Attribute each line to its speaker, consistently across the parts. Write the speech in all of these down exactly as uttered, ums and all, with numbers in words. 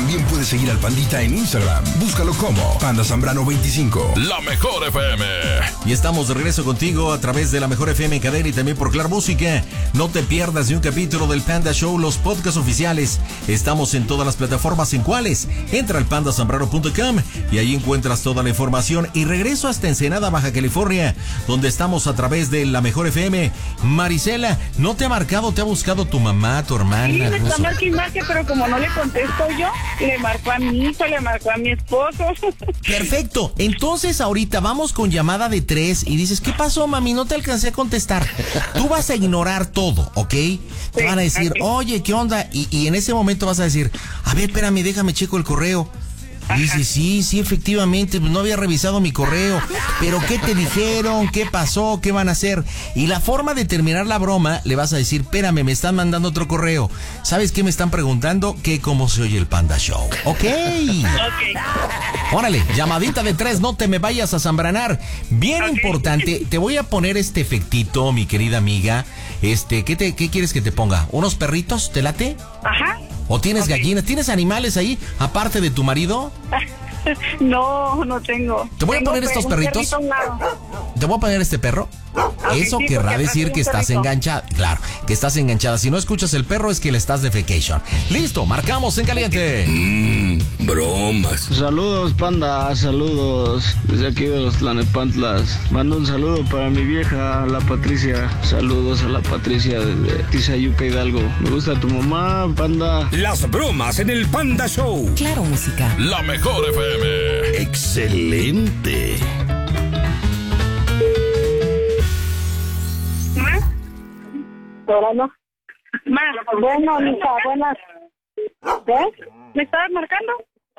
Speaker 1: También puedes seguir al Pandita en Instagram. Búscalo como Panda Zambrano veinticinco.
Speaker 2: La Mejor F M.
Speaker 3: Y estamos de regreso contigo a través de La Mejor F M en cadena y también por Claro Música. No te pierdas de un capítulo del Panda Show, los podcasts oficiales. Estamos en todas las plataformas. ¿En cuáles? Entra al panda zambrano punto com y ahí encuentras toda la información. Y regreso hasta Ensenada, Baja California, donde estamos a través de La Mejor F M. Marisela, ¿no te ha marcado, te ha buscado tu mamá, tu hermana?
Speaker 4: Sí, me está marque y marque, pero como no le contesto yo, le marcó a mi hijo, le marcó a mi esposo.
Speaker 3: Perfecto. Entonces ahorita vamos con llamada de tres y dices, ¿qué pasó, mami? No te alcancé a contestar. Tú vas a ignorar todo, ¿ok? Te
Speaker 4: Sí,
Speaker 3: van a decir,
Speaker 4: ok.
Speaker 3: oye, ¿qué onda? Y, y en ese momento vas a decir, a ver, espérame, déjame checo el correo. Y dice, sí, sí, efectivamente, pues no había revisado mi correo. Pero ¿qué te dijeron? ¿Qué pasó? ¿Qué van a hacer? Y la forma de terminar la broma, le vas a decir, espérame, me están mandando otro correo. ¿Sabes qué me están preguntando? Que cómo se oye el Panda Show. ¿Ok?
Speaker 4: Ok.
Speaker 3: Órale, llamadita de tres, no te me vayas a zambranar. Bien
Speaker 4: Ok.
Speaker 3: importante, te voy a poner este efectito, mi querida amiga. Este, ¿qué te, qué quieres que te ponga? ¿Unos perritos? ¿Te late?
Speaker 4: Ajá.
Speaker 3: ¿O tienes
Speaker 4: Ok.
Speaker 3: gallinas? ¿Tienes animales ahí, aparte de tu marido?
Speaker 4: No, no tengo.
Speaker 3: Te voy a
Speaker 4: Tengo
Speaker 3: poner
Speaker 4: pe-
Speaker 3: estos
Speaker 4: un
Speaker 3: perritos.
Speaker 4: perrito a un lado.
Speaker 3: Te voy a poner este perro. Eso
Speaker 4: sí,
Speaker 3: querrá
Speaker 4: porque
Speaker 3: decir
Speaker 4: atrás
Speaker 3: que
Speaker 4: hay un
Speaker 3: estás
Speaker 4: perrito.
Speaker 3: enganchada. Claro, que estás enganchada. Si no escuchas el perro es que le estás de vacation. Listo, marcamos en caliente.
Speaker 1: Mmm, bromas.
Speaker 5: Saludos, Panda, saludos desde aquí de los Tlanepantlas. Mando un saludo para mi vieja, la Patricia. Saludos a la Patricia desde Tizayuca, Hidalgo. Me gusta tu mamá, Panda.
Speaker 6: Las bromas en el Panda Show.
Speaker 7: Claro Música.
Speaker 2: La Mejor F M.
Speaker 1: Excelente.
Speaker 4: Ahora no. Ma, bueno, mija, buenas. ¿Ves? ¿Me estabas marcando?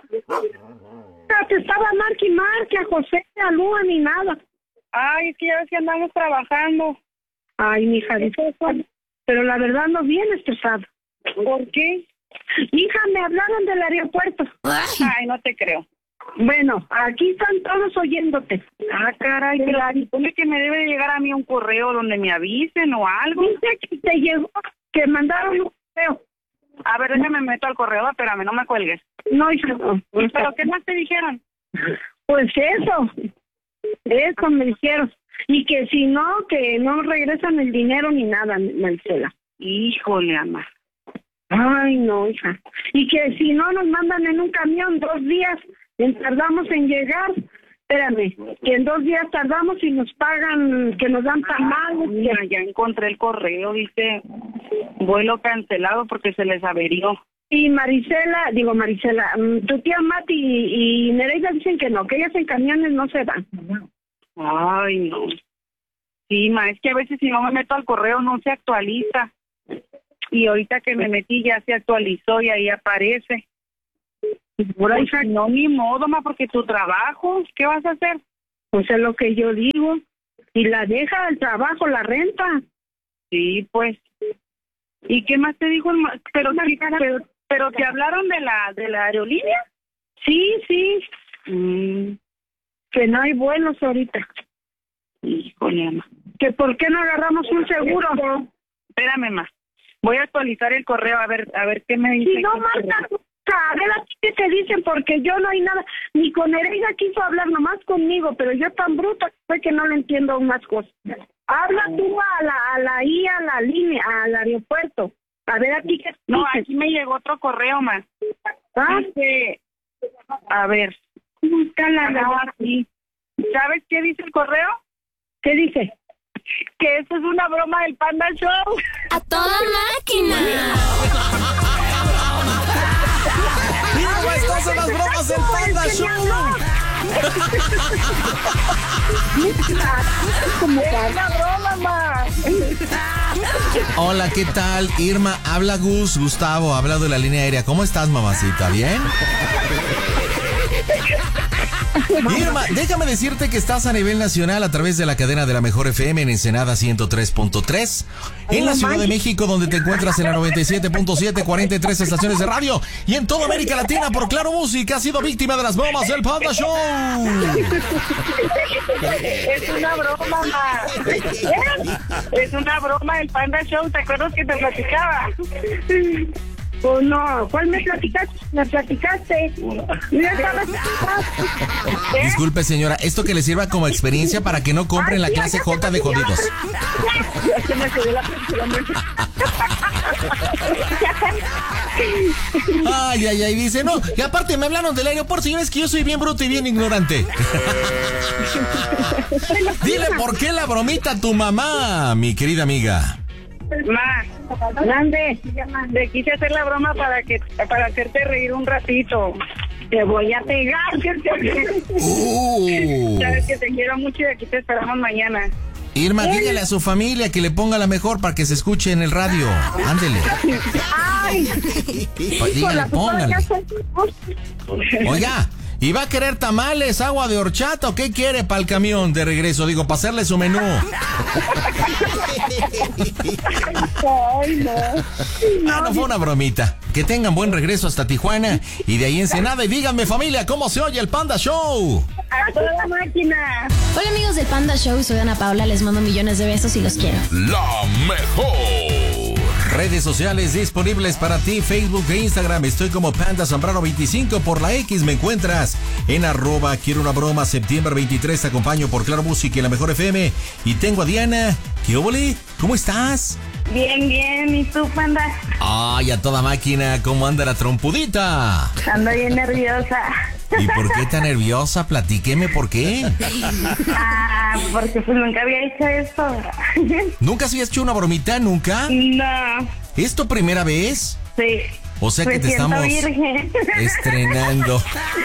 Speaker 4: Te estaba marque y marque a José, a Lua, ni nada. Ay, es que ya ves que andamos trabajando. Ay, mija, dice eso. Pero la verdad no bien estresado. ¿Por qué? Hija, me hablaron del aeropuerto. Ay, no te creo. Bueno, aquí están todos oyéndote. Ah, caray, pero supone que me debe de llegar a mí un correo donde me avisen o algo. Dice que te llegó, que mandaron un correo. A ver, déjame meto al correo, espérame, no me cuelgues. No, hija, no. ¿Pero qué más te dijeron? Pues eso, eso me dijeron. Y que si no, que no regresan el dinero ni nada, Marcela. Híjole, ama. Ay, no, hija. Y que si no nos mandan en un camión dos días, tardamos en llegar. Espérame, que en dos días tardamos y nos pagan, que nos dan tamales. Mira, ya encontré el correo, dice vuelo cancelado porque se les averió. Y Marisela, digo Marisela, tu tía Mati y, y Nereida dicen que no, que ellas en camiones no se van. Ay, no. Sí, ma, es que a veces si no me meto al correo no se actualiza. Y ahorita que me metí ya se actualizó y ahí aparece. Por ahí, pues, no, ni modo, ma, porque tu trabajo, ¿qué vas a hacer? Pues es lo que yo digo. Y la deja del trabajo, la renta. Sí, pues. ¿Y qué más te dijo el ma- pero, pero, pero te hablaron de la de la aerolínea? Sí, sí. Mm, que no hay vuelos ahorita. Híjole, ma. ¿Que por qué no agarramos un seguro? Espérame, ma. Voy a actualizar el correo a ver a ver qué me dice. Si no, Marta, a ver a ti qué te dicen, porque yo no hay nada. Ni con Nereida quiso hablar, nomás conmigo, pero yo tan bruta fue que no le entiendo unas cosas. Habla tú a la, a la I, a la línea, al aeropuerto. A ver a ti qué te No, dicen. Aquí me llegó otro correo más. ¿Ah? Dice, a ver, ¿cómo está la no, aquí? ¿Sabes qué dice el correo? ¿Qué dice? Que eso es una broma del Panda Show.
Speaker 7: ¡A toda máquina!
Speaker 3: ¡Mira, estas son las bromas del Panda Show!
Speaker 4: Es una broma, ma.
Speaker 3: Hola, ¿qué tal? Irma, habla Gus, Gustavo, habla de la línea aérea. ¿Cómo estás, mamacita? ¿Bien? Irma, déjame decirte que estás a nivel nacional a través de la cadena de la Mejor F M en Ensenada ciento tres punto tres, en la Ciudad de México, donde te encuentras en la noventa y siete punto siete, cuarenta y tres estaciones de radio, y en toda América Latina por Claro Música. Ha sido víctima de las bromas del Panda Show.
Speaker 4: Es una broma, ma. Es una broma del Panda Show. ¿Te acuerdas que te platicaba? Pues no, ¿cuál me platicaste? Me platicaste. Ya estabas... ¿Eh?
Speaker 3: Disculpe, señora, esto que le sirva como experiencia para que no compren la clase J de jodidos.
Speaker 4: Ya se me subió la presión.
Speaker 3: Ay, ay, ay, dice, no, y aparte me hablaron del aeropuerto, señores, que yo soy bien bruto y bien ignorante. Dile por qué la bromita a tu mamá, mi querida amiga.
Speaker 4: Ma, grande, le quise hacer la broma para que para hacerte reír un ratito. Te voy a pegar, que te...
Speaker 3: Uh.
Speaker 4: Sabes que te quiero mucho y aquí te esperamos mañana.
Speaker 3: Irma, dígale a su familia que le ponga la mejor para que se escuche en el radio. Ándele.
Speaker 4: Ay,
Speaker 3: Pa- dígale, póngale. Oiga, ¿y va a querer tamales, agua de horchata o qué quiere para el camión de regreso? Digo, para hacerle su menú.
Speaker 4: Ay, no.
Speaker 3: Ah, no fue una bromita. Que tengan buen regreso hasta Tijuana y de ahí Ensenada. Y díganme, familia, ¿cómo se oye el Panda Show?
Speaker 4: A toda máquina.
Speaker 7: Hola amigos del Panda Show, soy Ana Paula, les mando millones de besos y los quiero.
Speaker 2: La mejor.
Speaker 3: Redes sociales disponibles para ti, Facebook e Instagram. Estoy como Panda Zambrano veinticinco. Por la X me encuentras en arroba quiero una broma. Septiembre veintitrés te acompaño por Claro Música y la Mejor F M. Y tengo a Diana. ¿Qué óvole? ¿Cómo estás?
Speaker 4: Bien, bien. ¿Y tú, Panda?
Speaker 3: Ay, a toda máquina. ¿Cómo anda la trompudita?
Speaker 4: Ando bien nerviosa.
Speaker 3: ¿Y por qué tan nerviosa? Platíqueme por qué.
Speaker 4: Ah, porque pues nunca había hecho esto.
Speaker 3: ¿Nunca has hecho una bromita? ¿Nunca?
Speaker 4: No.
Speaker 3: ¿Es tu primera vez?
Speaker 4: Sí.
Speaker 3: O sea que
Speaker 4: Me
Speaker 3: te
Speaker 4: siento
Speaker 3: estamos
Speaker 4: virgen.
Speaker 3: estrenando.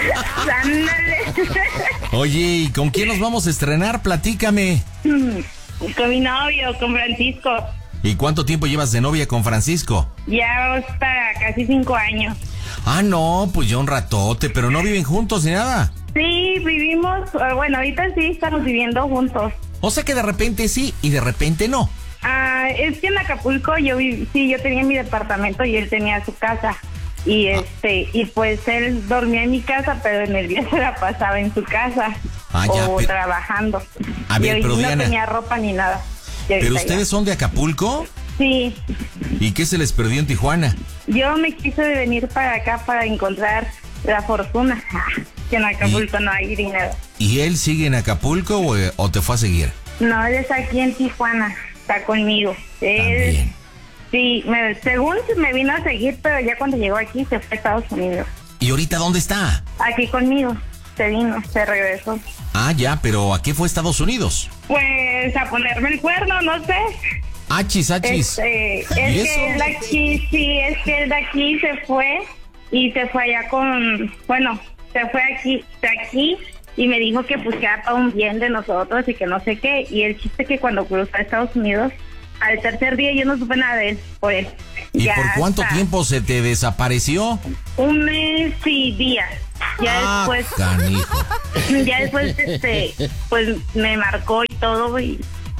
Speaker 4: Ándale.
Speaker 3: Oye, ¿y con quién nos vamos a estrenar? Platícame.
Speaker 4: Con mi novio, con Francisco.
Speaker 3: ¿Y cuánto tiempo llevas de novia con Francisco?
Speaker 4: Ya hasta casi cinco años.
Speaker 3: Ah, no, pues ya un ratote, pero no viven juntos ni nada.
Speaker 4: Sí, vivimos, eh, bueno, ahorita sí estamos viviendo juntos.
Speaker 3: O sea que de repente sí y de repente no.
Speaker 4: Ah, es que en Acapulco yo vi, sí, yo tenía mi departamento y él tenía su casa. Y este, y pues él dormía en mi casa, pero en el día se la pasaba en su casa.
Speaker 3: Ah, ya,
Speaker 4: o
Speaker 3: pero-
Speaker 4: trabajando.
Speaker 3: A ver,
Speaker 4: y
Speaker 3: pero
Speaker 4: no
Speaker 3: Diana-
Speaker 4: tenía ropa ni nada. Y
Speaker 3: ¿Pero
Speaker 4: ahorita
Speaker 3: ustedes
Speaker 4: ya.
Speaker 3: son de Acapulco?
Speaker 4: Sí,
Speaker 3: ¿Y qué se les perdió en Tijuana?
Speaker 4: yo me quise venir para acá para encontrar la fortuna. Ah, que en Acapulco no hay dinero.
Speaker 3: ¿Y él sigue en Acapulco o, o te fue a seguir?
Speaker 4: No, él está aquí en Tijuana, está conmigo. Él,
Speaker 3: También.
Speaker 4: sí, me, según me vino a seguir, pero ya cuando llegó aquí se fue a Estados Unidos.
Speaker 3: ¿Y ahorita dónde está?
Speaker 4: Aquí conmigo, se vino, se regresó.
Speaker 3: Ah, ya, pero ¿a qué fue a Estados Unidos?
Speaker 4: Pues a ponerme el cuerno, no sé.
Speaker 3: Achis, achis.
Speaker 4: Este, es
Speaker 3: ¿Y eso?
Speaker 4: que él de aquí, sí, es que él de aquí se fue y se fue allá con, bueno, se fue aquí, de aquí y me dijo que pues que era para un bien de nosotros y que no sé qué. Y el chiste que cuando cruzó a Estados Unidos, al tercer día yo no supe nada de él, por él.
Speaker 3: ¿Y
Speaker 4: Ya
Speaker 3: por cuánto
Speaker 4: hasta
Speaker 3: tiempo se te desapareció?
Speaker 4: Un mes y días. Ya
Speaker 3: Ah,
Speaker 4: después,
Speaker 3: canijo.
Speaker 4: ya después, este, pues me marcó y todo y,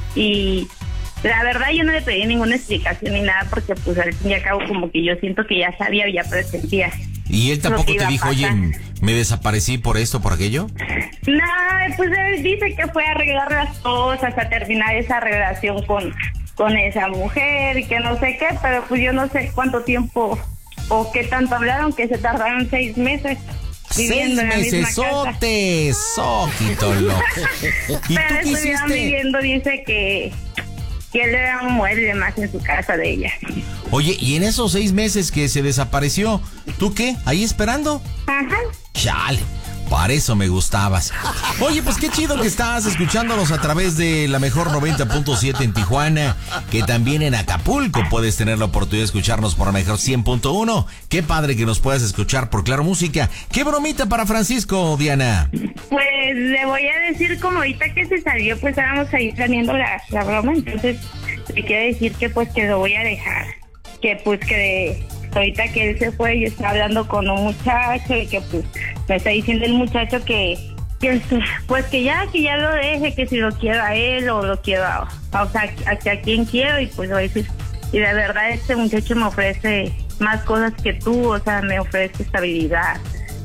Speaker 4: y la verdad yo no le pedí ninguna explicación ni nada porque pues al fin y al cabo como que yo siento que ya sabía, ya presentía.
Speaker 3: ¿Y él
Speaker 4: lo
Speaker 3: tampoco
Speaker 4: que
Speaker 3: te
Speaker 4: iba a
Speaker 3: dijo, oye,
Speaker 4: pasar.
Speaker 3: me desaparecí por esto, por aquello?
Speaker 4: No, pues él dice que fue a arreglar las cosas, a terminar esa relación con, con esa mujer y que no sé qué, pero pues yo no sé cuánto tiempo o qué tanto hablaron, que se tardaron seis meses.
Speaker 3: Seis
Speaker 4: Viviendo en la misma casa.
Speaker 3: mesesotes, soquito loco. ¿Y tú
Speaker 4: Pero
Speaker 3: qué
Speaker 4: estuvieron
Speaker 3: hiciste?
Speaker 4: viviendo, dice que, que él era un mueble más en su casa de ella.
Speaker 3: Oye, y en esos seis meses que se desapareció, ¿tú qué? ¿Ahí esperando?
Speaker 4: Ajá.
Speaker 3: Chale, para eso me gustabas. Oye, pues qué chido que estás escuchándonos a través de la mejor noventa punto siete en Tijuana, que también en Acapulco puedes tener la oportunidad de escucharnos por la mejor cien punto uno. Qué padre que nos puedas escuchar por Claro Música. ¿Qué bromita para Francisco, Diana?
Speaker 4: Pues le voy a decir, como ahorita que se salió, pues estábamos ahí planeando la, la broma, entonces le quiero decir que pues que lo voy a dejar. Que pues que de, ahorita que él se fue, yo estaba hablando con un muchacho y que pues me está diciendo el muchacho que, que pues que ya, que ya lo deje, que si lo quiero a él o lo quiero a, o sea, a, a quien quiero y pues voy a decir, y de verdad este muchacho me ofrece más cosas que tú, o sea, me ofrece estabilidad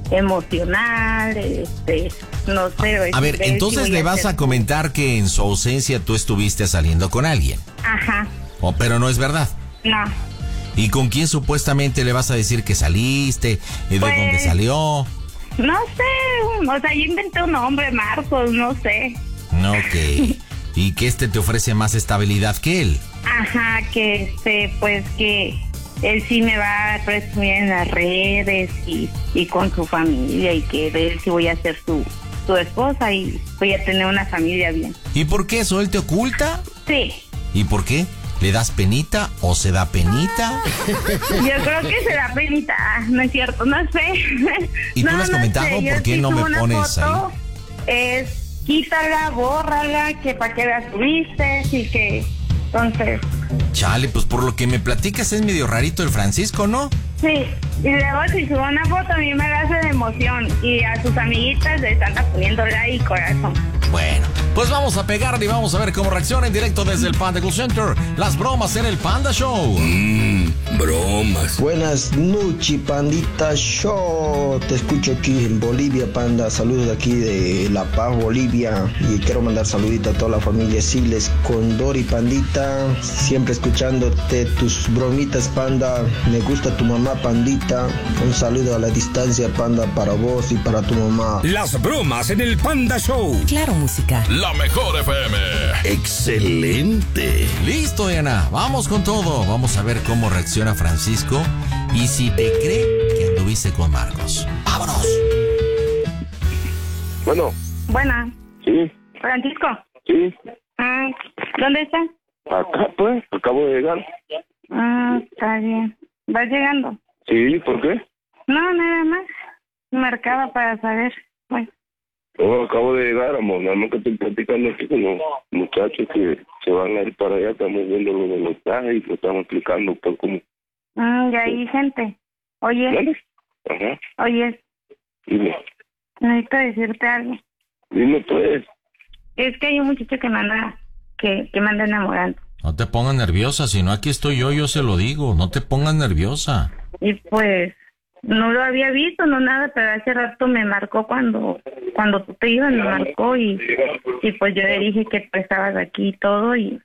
Speaker 4: emocional, este, no sé.
Speaker 3: A ver,
Speaker 4: ver si
Speaker 3: entonces
Speaker 4: voy
Speaker 3: le vas
Speaker 4: hacer-
Speaker 3: a comentar que en su ausencia tú estuviste saliendo con alguien.
Speaker 4: Ajá,
Speaker 3: Oh, pero no es verdad.
Speaker 4: no.
Speaker 3: ¿Y con quién supuestamente le vas a decir que saliste? ¿Y
Speaker 4: Pues-
Speaker 3: de dónde salió?
Speaker 4: No sé, o sea, yo inventé un nombre, Marcos, no sé.
Speaker 3: Ok. ¿Y que este te ofrece más estabilidad que él?
Speaker 4: Ajá, que este, pues que él sí me va a presumir en las redes y, y con su familia y que de él sí voy a ser su, su esposa y voy a tener una familia bien.
Speaker 3: ¿Y por qué eso? ¿Él te oculta?
Speaker 4: Sí,
Speaker 3: ¿Y por qué? ¿Le das penita o se da penita?
Speaker 4: yo creo que se da penita, no es cierto, no sé.
Speaker 3: ¿Y tú
Speaker 4: no,
Speaker 3: le has
Speaker 4: no
Speaker 3: comentado
Speaker 4: sé,
Speaker 3: por
Speaker 4: yo
Speaker 3: qué
Speaker 4: sí
Speaker 3: no me
Speaker 4: subo una
Speaker 3: pones
Speaker 4: foto, es quítala, bórrala, que para qué la subiste y que entonces...
Speaker 3: Chale, pues por lo que me platicas es medio rarito el Francisco, ¿no?
Speaker 4: Sí, y luego si subo una foto a mí me la hace de emoción y a sus amiguitas le están poniendo like y corazón.
Speaker 3: Bueno, pues vamos a pegarle y vamos a ver cómo reacciona en directo desde el Panda Cool Center. Las bromas en el Panda Show.
Speaker 2: Mmm, bromas.
Speaker 8: Buenas noches, Pandita Show. Te escucho aquí en Bolivia, Panda. Saludos de aquí de La Paz, Bolivia. Y quiero mandar saluditos a toda la familia Siles, Condori, Pandita. Siempre escuchándote tus bromitas, Panda. Me gusta tu mamá, Pandita. Un saludo a la distancia, Panda, para vos y para tu mamá.
Speaker 6: Las bromas en el Panda Show.
Speaker 9: Claro, música.
Speaker 2: La mejor F M. Excelente.
Speaker 3: Listo, Diana. Vamos con todo. Vamos a ver cómo reacciona Francisco y si te cree que anduviste con Marcos. ¡Vámonos!
Speaker 10: Bueno,
Speaker 4: Buena,
Speaker 10: sí,
Speaker 4: Francisco,
Speaker 10: sí.
Speaker 4: ah, ¿dónde está?
Speaker 10: Acá, pues, acabo de llegar.
Speaker 4: Ah, está bien. ¿Vas llegando?
Speaker 10: Sí, ¿por qué?
Speaker 4: No, nada más. Marcaba para saber. Bueno,
Speaker 10: No, acabo de llegar, amor. Nada más que estoy platicando aquí con los muchachos que se van a ir para allá. Estamos viendo lo de los trajes y lo estamos explicando, pues, cómo.
Speaker 4: mm, y ahí gente. Oye,
Speaker 10: ¿Vale? Ajá.
Speaker 4: oye,
Speaker 10: Dime.
Speaker 4: necesito decirte algo.
Speaker 10: Dime, pues.
Speaker 4: Es que hay un muchacho que me anda, que, que me anda enamorando.
Speaker 3: No te pongas nerviosa, si no aquí estoy yo, yo se lo digo. No te pongas nerviosa.
Speaker 4: Y pues, no lo había visto, no nada, pero hace rato me marcó cuando cuando tú te ibas, me marcó y, y pues yo le dije que pues estabas aquí y todo y,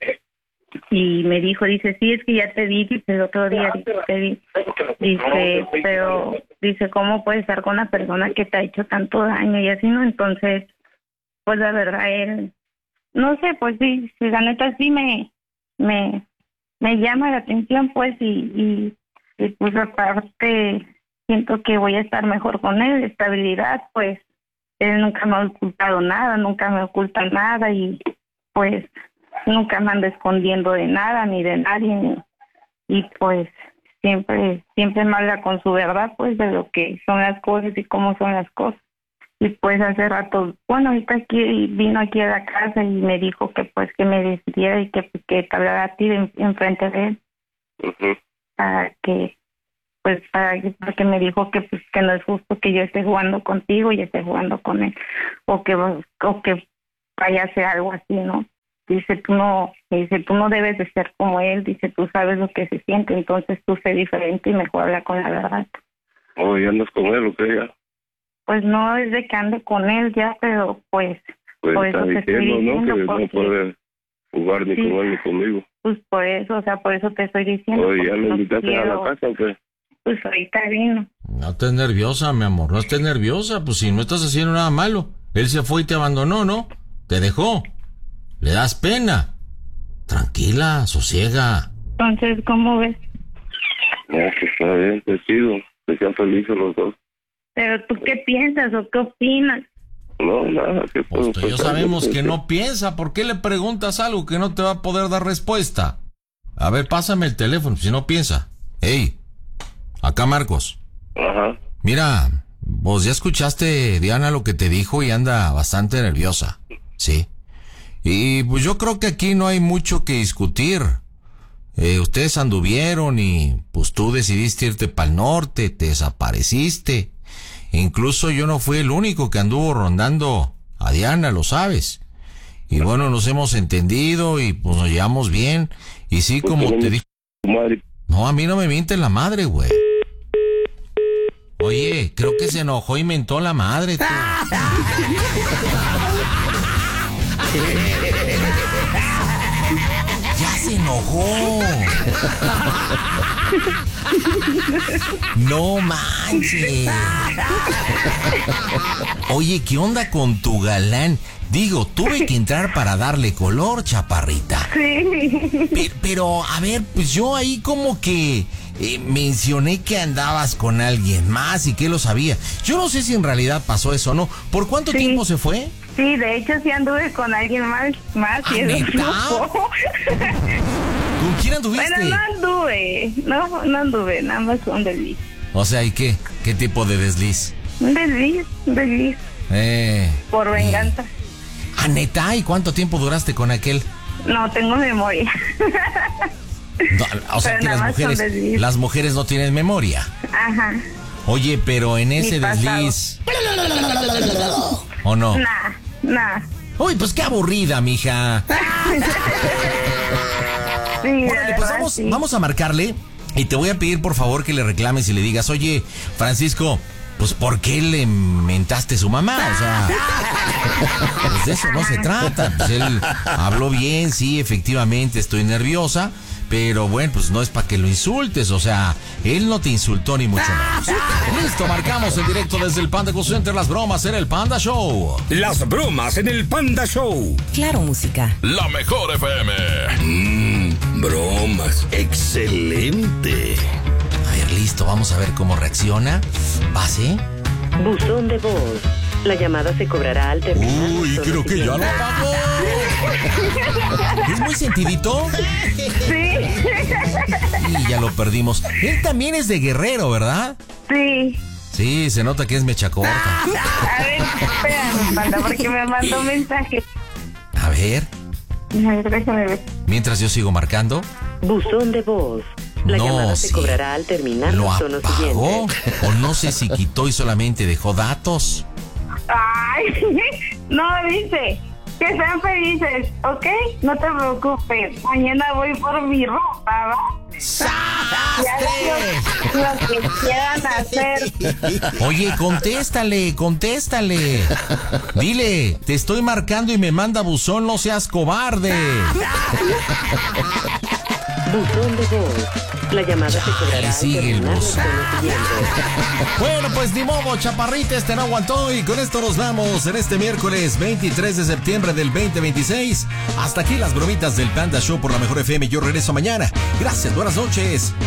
Speaker 4: y me dijo, dice, sí, es que ya te vi, dice, el otro día dice, te vi, dice, pero, dice, ¿cómo puedes estar con una persona que te ha hecho tanto daño y así, no? Entonces, pues la verdad, él, no sé, pues sí, sí, la neta sí me, me, me llama la atención, pues, y, y, y pues aparte siento que voy a estar mejor con él, estabilidad, pues él nunca me ha ocultado nada, nunca me oculta nada y pues nunca me anda escondiendo de nada ni de nadie ni, y pues siempre siempre me habla con su verdad, pues, de lo que son las cosas y cómo son las cosas. Y pues hace rato, bueno, ahorita aquí vino aquí a la casa y me dijo que pues que me decidiera y que, que te hablara a ti en, en frente de él.
Speaker 10: Uh-huh.
Speaker 4: Para que, pues, para que, porque me dijo que pues que no es justo que yo esté jugando contigo y esté jugando con él, o que, o que vaya a hacer algo así, ¿no? Dice, tú no, dice, tú no debes de ser como él, dice, tú sabes lo que se siente, entonces tú sé diferente y mejor habla con la verdad.
Speaker 10: Oh, ¿y andas con él o qué ya?
Speaker 4: Pues no es de que ande con él ya, pero pues,
Speaker 10: Pues
Speaker 4: por
Speaker 10: está
Speaker 4: eso te estoy
Speaker 10: diciendo, ¿no?
Speaker 4: diciendo,
Speaker 10: Que
Speaker 4: porque,
Speaker 10: no puede jugar ni
Speaker 4: Sí.
Speaker 10: con él ni conmigo.
Speaker 4: pues por eso, o sea, por eso te estoy diciendo.
Speaker 10: Oye, ¿ya
Speaker 4: porque
Speaker 10: lo
Speaker 4: no
Speaker 10: invitaste a
Speaker 4: quiero-
Speaker 10: la casa o qué?
Speaker 4: Pues ahorita vino.
Speaker 3: No estés nerviosa, mi amor, no estés nerviosa. Pues si no estás haciendo nada malo. Él se fue y te abandonó, ¿no? Te dejó. Le das pena. Tranquila, sosiega.
Speaker 4: Entonces, ¿cómo ves?
Speaker 10: No, que está bien, te pido. Que sean felices los dos.
Speaker 4: Pero tú qué piensas o qué opinas.
Speaker 10: No, nada, que
Speaker 3: Pues tú y yo
Speaker 10: pensar,
Speaker 3: sabemos que
Speaker 10: que-
Speaker 3: no piensa. ¿Por qué le preguntas algo que no te va a poder dar respuesta? A ver, pásame el teléfono, si no piensa. Ey, acá Marcos.
Speaker 10: Ajá.
Speaker 3: Mira, vos ya escuchaste, Diana, lo que te dijo y anda bastante nerviosa. Sí. Y pues yo creo que aquí no hay mucho que discutir. Eh, ustedes anduvieron y pues tú decidiste irte para el norte, te desapareciste. Incluso yo no fui el único que anduvo rondando a Diana, lo sabes. Y bueno, nos hemos entendido y pues nos llevamos bien. Y sí,
Speaker 10: Pues
Speaker 3: como
Speaker 10: que
Speaker 3: te
Speaker 10: no-
Speaker 3: dije...
Speaker 10: Tu madre.
Speaker 3: No, a mí no me miente la madre, güey. Oye, creo que se enojó y mentó la madre, tú. Ya se enojó. No manches. Oye, ¿qué onda con tu galán? Digo, tuve que entrar para darle color, chaparrita.
Speaker 4: Sí.
Speaker 3: Pero, pero a ver, pues yo ahí como que eh, mencioné que andabas con alguien más y que lo sabía. Yo no sé si en realidad pasó eso o no. ¿Por cuánto
Speaker 4: Sí.
Speaker 3: tiempo se fue?
Speaker 4: Sí, de hecho sí anduve con alguien más, más y
Speaker 3: ¿Ah,
Speaker 4: eso
Speaker 3: neta?
Speaker 4: supo.
Speaker 3: ¿Con quién anduviste?
Speaker 4: Bueno, no anduve, no, no anduve, nada más un desliz.
Speaker 3: O sea, ¿y qué? ¿Qué tipo de desliz?
Speaker 4: Un desliz, un desliz,
Speaker 3: Eh.
Speaker 4: por venganza.
Speaker 3: Ah, neta, ¿y cuánto tiempo duraste con aquel?
Speaker 4: No tengo memoria.
Speaker 3: No, o sea
Speaker 4: Pero
Speaker 3: que
Speaker 4: nada
Speaker 3: las
Speaker 4: más son
Speaker 3: mujeres,
Speaker 4: desliz.
Speaker 3: las mujeres no tienen memoria.
Speaker 4: Ajá.
Speaker 3: Oye, pero en ese
Speaker 4: pasado.
Speaker 3: desliz. ¿O no?
Speaker 4: Nah, nah.
Speaker 3: Uy, pues qué aburrida, mija.
Speaker 4: Sí, la
Speaker 3: Órale, pues
Speaker 4: verdad,
Speaker 3: vamos,
Speaker 4: sí.
Speaker 3: vamos a marcarle y te voy a pedir por favor que le reclames y le digas, oye, Francisco, pues ¿por qué le mentaste su mamá? O sea, pues de eso no se trata. Pues él habló bien, sí, efectivamente estoy nerviosa, pero bueno, pues no es para que lo insultes, o sea, él no te insultó ni mucho menos. Listo, marcamos en directo desde el Panda Call Center, las bromas en el Panda Show.
Speaker 6: Las bromas en el Panda Show.
Speaker 9: Claro, música.
Speaker 2: La mejor F M. Mmm, bromas. Excelente.
Speaker 3: A ver, listo, vamos a ver cómo reacciona. ¿Pase?
Speaker 11: Buzón de voz. La llamada se cobrará al terminar.
Speaker 3: Uy, creo que ya lo apagó. ¿Es muy sentidito?
Speaker 4: Sí.
Speaker 3: Y ya lo perdimos. Él también es de Guerrero, ¿verdad?
Speaker 4: Sí.
Speaker 3: Sí, se nota que es mecha corta.
Speaker 4: A ver, espérame, Panda, porque me mandó un mensaje.
Speaker 3: A ver,
Speaker 4: A ver, déjame ver.
Speaker 3: mientras yo sigo marcando.
Speaker 11: Buzón de voz. La
Speaker 3: No,
Speaker 11: llamada se
Speaker 3: sí.
Speaker 11: cobrará al terminar
Speaker 3: ¿Lo
Speaker 11: los tonos
Speaker 3: apagó?
Speaker 11: siguientes.
Speaker 3: O no sé si quitó y solamente dejó datos.
Speaker 4: Ay, no, dice que sean felices, ¿ok? No te preocupes, mañana voy por mi ropa, ¿va? Y hagan lo, lo que quieran hacer.
Speaker 3: Oye, contéstale, contéstale. Dile, te estoy marcando y me manda buzón, no seas cobarde.
Speaker 11: Buzón de voz. La llamada se cobrará al
Speaker 3: sigue el
Speaker 11: terminar los
Speaker 3: buzón.
Speaker 11: tonos siguientes.
Speaker 3: Bueno, pues ni modo, chaparrita, este no aguantó y con esto nos vamos en este miércoles veintitrés de septiembre del veinte veintiséis. Hasta aquí las bromitas del Panda Show por la mejor F M. Yo regreso mañana. Gracias, buenas noches.